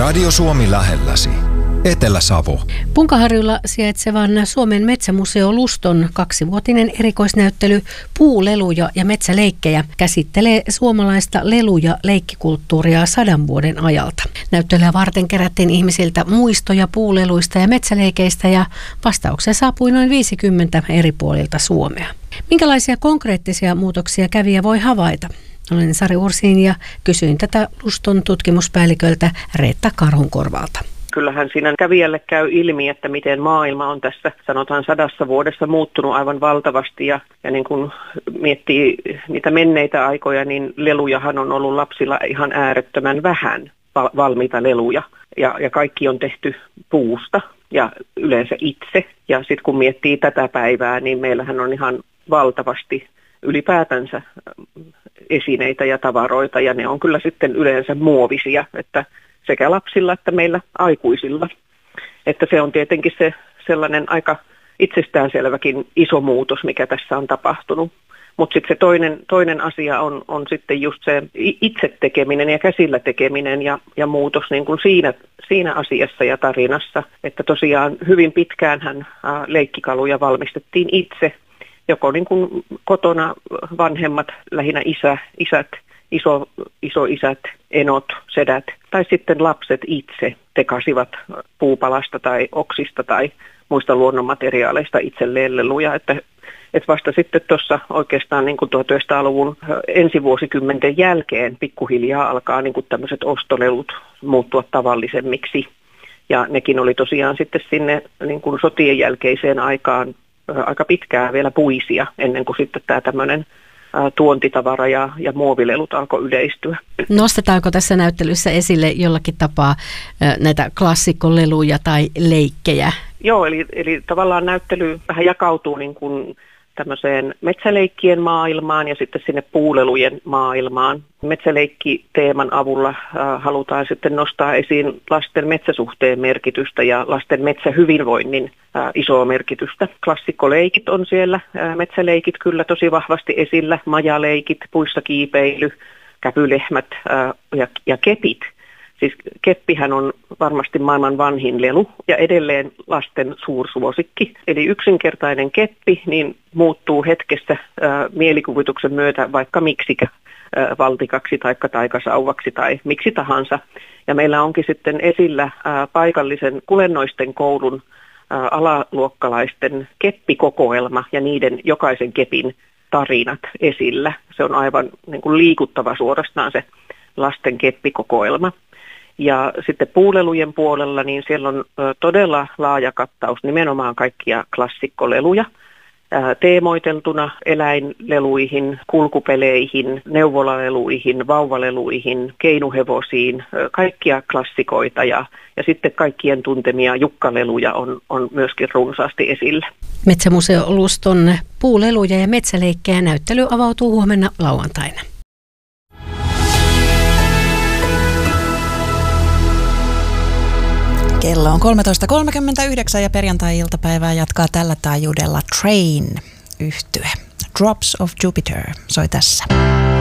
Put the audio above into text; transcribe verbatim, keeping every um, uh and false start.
Radio Suomi lähelläsi. Etelä-Savo. Punkaharjulla sijaitsevan Suomen metsämuseo Luston kaksivuotinen erikoisnäyttely Puuleluja ja metsäleikkejä käsittelee suomalaista lelu- ja leikkikulttuuria sadan vuoden ajalta. Näyttelyä varten kerättiin ihmisiltä muistoja puuleluista ja metsäleikeistä ja vastauksia saapui noin viisikymmentä eri puolilta Suomea. Minkälaisia konkreettisia muutoksia kävijä voi havaita? Olen Sari Ursiin ja kysyin tätä Luston tutkimuspäälliköltä Reetta Karhunkorvalta. Kyllähän siinä kävijälle käy ilmi, että miten maailma on tässä, sanotaan sadassa vuodessa muuttunut aivan valtavasti. Ja, ja niin kun miettii niitä menneitä aikoja, niin lelujahan on ollut lapsilla ihan äärettömän vähän valmiita leluja. Ja, ja kaikki on tehty puusta ja yleensä itse. Ja sitten kun miettii tätä päivää, niin meillähän on ihan valtavasti ylipäätänsä esineitä ja tavaroita. Ja ne on kyllä sitten yleensä muovisia, että sekä lapsilla että meillä aikuisilla. Että se on tietenkin se sellainen aika itsestäänselväkin iso muutos, mikä tässä on tapahtunut. Mutta sitten se toinen, toinen asia on, on sitten just se itse tekeminen ja käsillä tekeminen ja, ja muutos niin kuin siinä, siinä asiassa ja tarinassa. Että tosiaan hyvin pitkäänhän ää, leikkikaluja valmistettiin itse, joko niin kuin kotona vanhemmat, lähinnä isä, isät, Iso, isoisät, enot, sedät tai sitten lapset itse tekasivat puupalasta tai oksista tai muista luonnonmateriaaleista itselleen leluja. Että, että vasta sitten tuossa oikeastaan niin kuin tuhatyhdeksänsataaluvun ensivuosikymmenten jälkeen pikkuhiljaa alkaa niin kuin tämmöiset ostolelut muuttua tavallisemmiksi. Ja nekin oli tosiaan sitten sinne niin kuin sotien jälkeiseen aikaan aika pitkään vielä puisia ennen kuin sitten tämä tämmöinen tuontitavara ja, ja muovilelut alkoi yleistyä. Nostetaanko tässä näyttelyssä esille jollakin tapaa näitä klassikkoleluja tai leikkejä? Joo, eli, eli tavallaan näyttely vähän jakautuu niin kuin tämmöiseen metsäleikkien maailmaan ja sitten sinne puulelujen maailmaan. Metsäleikkiteeman avulla äh, halutaan sitten nostaa esiin lasten metsäsuhteen merkitystä ja lasten metsähyvinvoinnin äh, isoa merkitystä. Klassikkoleikit on siellä, äh, metsäleikit kyllä tosi vahvasti esillä, majaleikit, puissa kiipeily, käpylehmät äh, ja, ja kepit. Siis keppihän on varmasti maailman vanhin lelu ja edelleen lasten suursuosikki. Eli yksinkertainen keppi niin muuttuu hetkessä ää, mielikuvituksen myötä vaikka miksikä ää, valtikaksi tai taikasauvaksi tai miksi tahansa. Ja meillä onkin sitten esillä ää, paikallisen kulennoisten koulun ää, alaluokkalaisten keppikokoelma ja niiden jokaisen kepin tarinat esillä. Se on aivan niin kuin liikuttava suorastaan se lasten keppikokoelma. Ja sitten puulelujen puolella, niin siellä on todella laaja kattaus nimenomaan kaikkia klassikkoleluja, teemoiteltuna eläinleluihin, kulkupeleihin, neuvolaleluihin, vauvaleluihin, keinuhevosiin, kaikkia klassikoita ja, ja sitten kaikkien tuntemia jukkaleluja on, on myöskin runsaasti esillä. Metsämuseo Luston puuleluja ja metsäleikkejä näyttely avautuu huomenna lauantaina. Kello on kolmetoista kolmekymmentäyhdeksän ja perjantai-iltapäivää jatkaa tällä taajuudella Train -yhtye. Drops of Jupiter soi tässä.